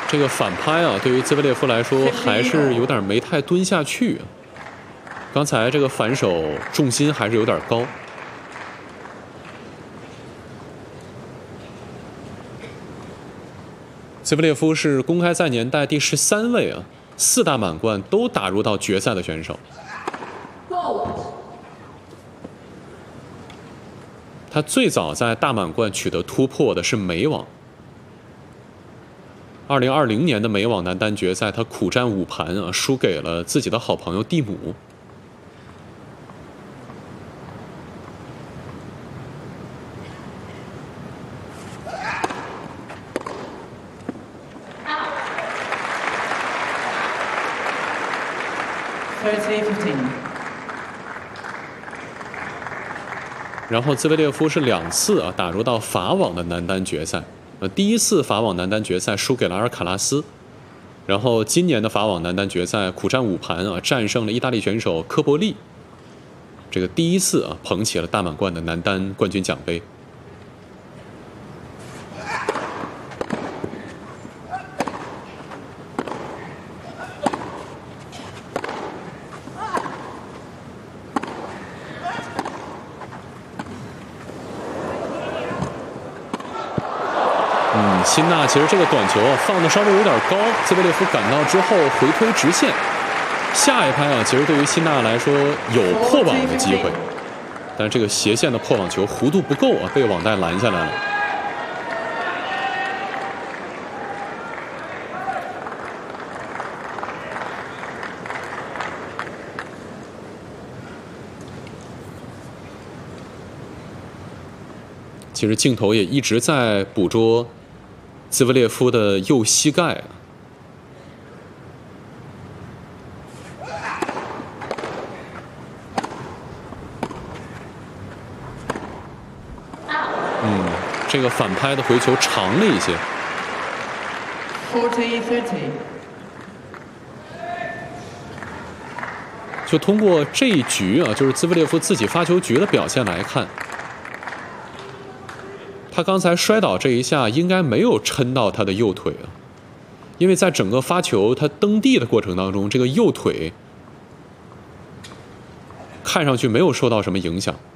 这个反拍啊，对于兹维列夫来说还是有点没太蹲下去。刚才这个反手重心还是有点高。兹维列夫是公开赛年代第13位啊，4大满贯都打入到决赛的选手。他最早在大满贯取得突破的是美网。2020年的美网男单决赛，他苦战5盘啊，输给了自己的好朋友蒂姆。然后兹维列夫是2次啊打入到法网的男单决赛，第一次法网男单决赛输给了阿尔卡拉斯，然后今年的法网男单决赛苦战5盘啊，战胜了意大利选手科博利，这个第一次啊捧起了大满贯的男单冠军奖杯。辛纳其实这个短球啊放的稍微有点高，兹维列夫赶到之后回推直线，下一拍啊其实对于辛纳来说有破网的机会，但是这个斜线的破网球弧度不够啊，被网带拦下来了。其实镜头也一直在捕捉兹维列夫的右膝盖。这个反拍的回球长了一些。就通过这一局啊，就是兹维列夫自己发球局的表现来看，他刚才摔倒这一下应该没有抻到他的右腿啊，因为在整个发球他蹬地的过程当中，这个右腿看上去没有受到什么影响。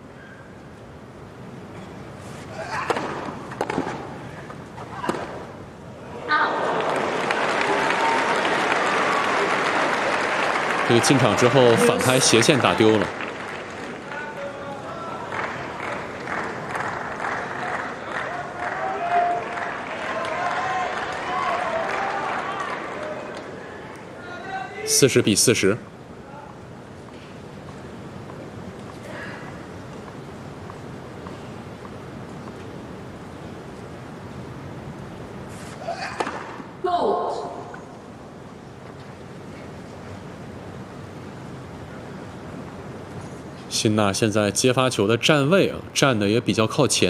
这个进场之后反拍斜线打丢了。40比40。辛纳现在接发球的站位啊，站的也比较靠前。